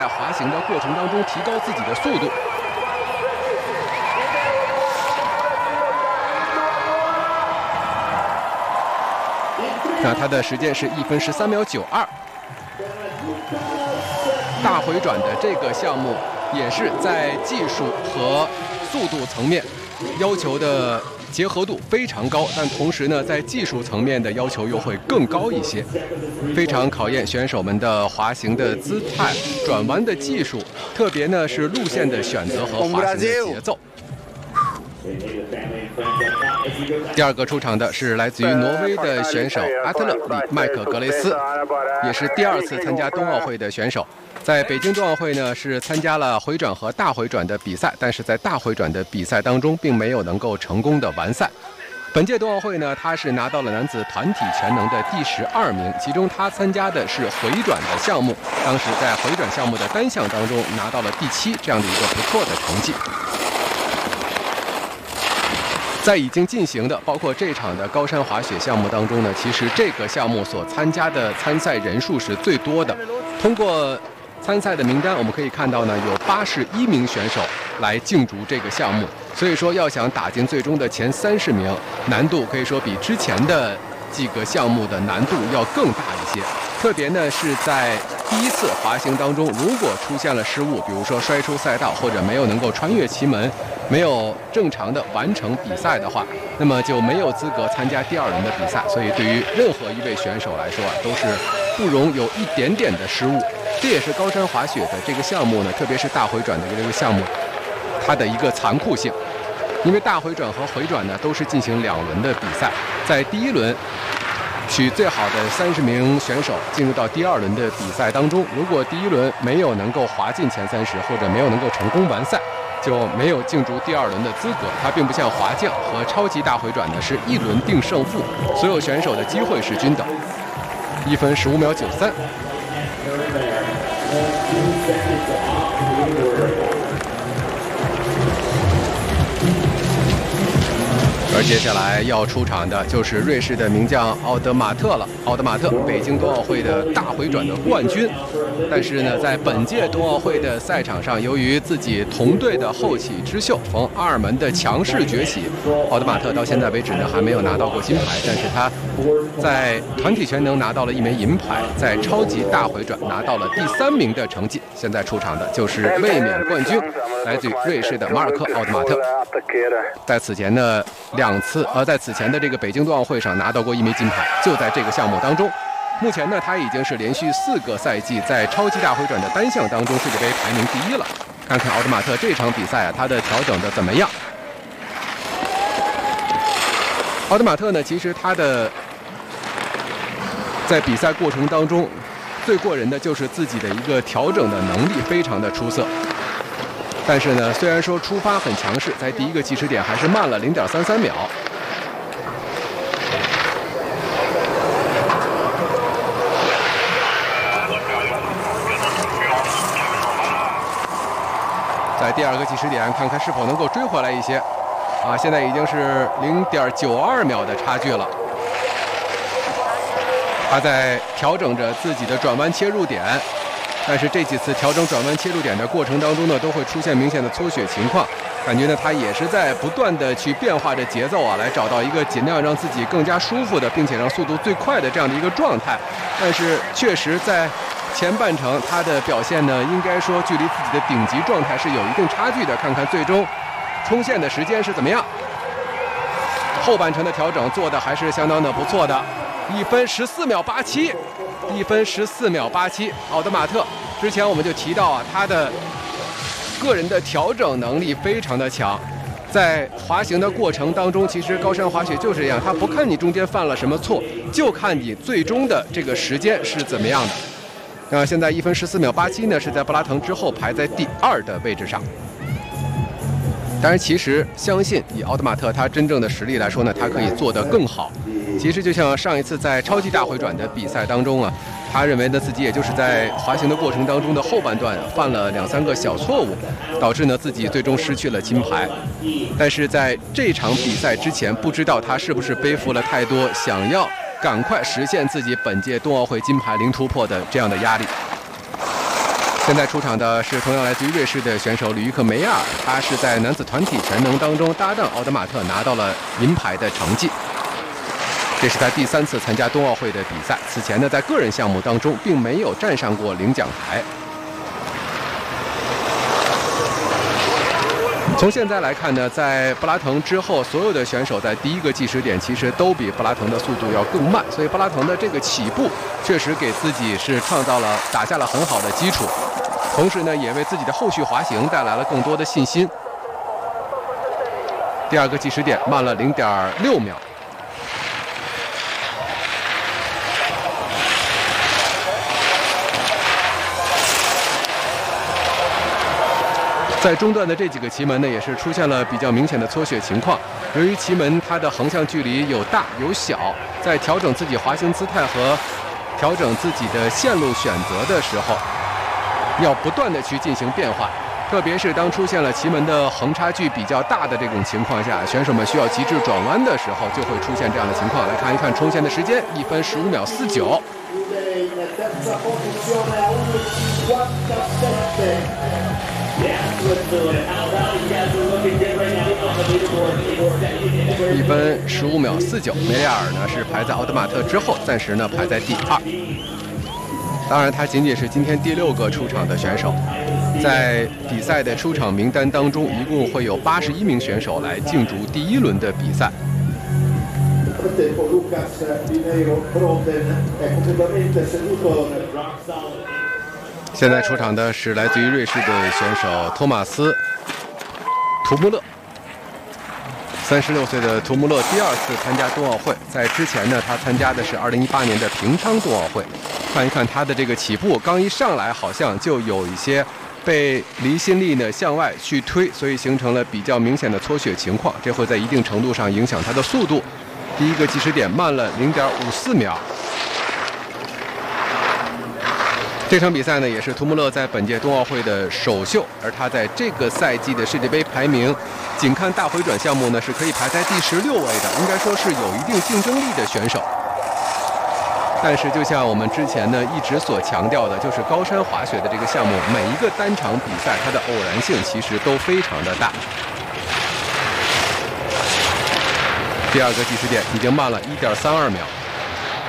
在滑行的过程当中提高自己的速度。那他的时间是1分13秒92。大回转的这个项目也是在技术和速度层面要求的结合度非常高，但同时呢，在技术层面的要求又会更高一些，非常考验选手们的滑行的姿态、转弯的技术，特别呢是路线的选择和滑行的节奏。第二个出场的是来自于挪威的选手阿特勒里麦克格雷斯，也是第2次参加冬奥会的选手。在北京冬奥会呢，是参加了回转和大回转的比赛，但是在大回转的比赛当中，并没有能够成功的完赛。本届冬奥会呢，他是拿到了男子团体全能的第12名，其中他参加的是回转的项目，当时在回转项目的单项当中拿到了第7，这样的一个不错的成绩。在已经进行的包括这场的高山滑雪项目当中呢，其实这个项目所参加的参赛人数是最多的。通过参赛的名单我们可以看到呢，有81名选手来竞逐这个项目，所以说要想打进最终的前30名，难度可以说比之前的几个项目的难度要更大一些。特别呢是在第1次滑行当中，如果出现了失误，比如说摔出赛道，或者没有能够穿越旗门，没有正常的完成比赛的话，那么就没有资格参加第2轮的比赛。所以对于任何一位选手来说都是不容有一点点的失误。这也是高山滑雪的这个项目呢，特别是大回转的这个项目，它的一个残酷性。因为大回转和回转呢都是进行2轮的比赛，在第1轮取最好的30名选手进入到第2轮的比赛当中，如果第1轮没有能够滑进前30，或者没有能够成功完赛，就没有竞逐第2轮的资格。它并不像滑降和超级大回转呢是1轮定胜负，所有选手的机会是均等。1分15秒93。而接下来要出场的就是瑞士的名将奥德马特了。奥德马特，北京冬奥会的大回转的冠军，但是呢，在本届冬奥会的赛场上，由于自己同队的后起之秀冯阿尔门的强势崛起，奥德马特到现在为止呢还没有拿到过金牌，但是他在团体全能拿到了1枚银牌，在超级大回转拿到了第3名的成绩。现在出场的就是卫冕冠军，来自于瑞士的马尔科·奥德马特。在此前的在此前的这个北京冬奥会上拿到过1枚金牌，就在这个项目当中。目前呢，他已经是连续4个赛季在超级大回转的单项当中世界杯排名第1了。看看奥德马特这场比赛他的调整的怎么样？奥德马特呢，其实他的在比赛过程当中最过人的就是自己的一个调整的能力非常的出色。但是呢，虽然说出发很强势，在第1个计时点还是慢了0.33秒。在第2个计时点，看看是否能够追回来一些。现在已经是0.92秒的差距了。他在调整着自己的转弯切入点。但是这几次调整转弯切入点的过程当中呢，都会出现明显的搓雪情况，感觉呢他也是在不断的去变化着节奏来找到一个尽量让自己更加舒服的，并且让速度最快的这样的一个状态。但是确实在前半程他的表现呢，应该说距离自己的顶级状态是有一定差距的。看看最终冲线的时间是怎么样。后半程的调整做的还是相当的不错的，1分14秒87，1分14秒87。奥德马特之前我们就提到他的个人的调整能力非常的强。在滑行的过程当中，其实高山滑雪就是这样，他不看你中间犯了什么错，就看你最终的这个时间是怎么样的。现在1分14秒87呢，是在布拉腾之后排在第2的位置上。当然，其实相信以奥德马特他真正的实力来说呢，他可以做得更好。其实就像上一次在超级大回转的比赛当中他认为呢自己也就是在滑行的过程当中的后半段犯了2-3个小错误，导致呢自己最终失去了金牌。但是在这场比赛之前，不知道他是不是背负了太多想要赶快实现自己本届冬奥会金牌零突破的这样的压力。 现在出场的是同样来自于瑞士的选手吕伊克梅亚尔，他是在男子团体全能当中搭档奥德马特拿到了银牌的成绩。这是他第3次参加冬奥会的比赛，此前呢在个人项目当中并没有站上过领奖台。从现在来看呢，在布拉腾之后，所有的选手在第1个计时点其实都比布拉腾的速度要更慢，所以布拉腾的这个起步确实给自己是打下了很好的基础，同时呢也为自己的后续滑行带来了更多的信心。第2个计时点慢了0.6秒。在中段的这几个旗门呢，也是出现了比较明显的搓雪情况。由于旗门它的横向距离有大有小，在调整自己滑行姿态和调整自己的线路选择的时候，要不断的去进行变化。特别是当出现了旗门的横差距比较大的这种情况下，选手们需要极致转弯的时候，就会出现这样的情况。来看一看冲线的时间，1分15秒49。1分15秒49，梅利亚尔呢是排在奥德马特之后，暂时呢排在第2。当然，他仅仅是今天第6个出场的选手，在比赛的出场名单当中，一共会有81名选手来竞逐第1轮的比赛。现在出场的是来自于瑞士的选手托马斯·图穆勒，36岁的图穆勒第2次参加冬奥会，在之前呢，他参加的是2018年的平昌冬奥会。看一看他的这个起步，刚一上来好像就有一些被离心力呢向外去推，所以形成了比较明显的搓雪情况，这会在一定程度上影响他的速度。第1个计时点慢了0.54秒。这场比赛呢，也是图穆勒在本届冬奥会的首秀，而他在这个赛季的世界杯排名，仅看大回转项目呢，是可以排在第16位的，应该说是有一定竞争力的选手。但是，就像我们之前呢一直所强调的，就是高山滑雪的这个项目，每一个单场比赛它的偶然性其实都非常的大。第2个计时点已经慢了1.32秒。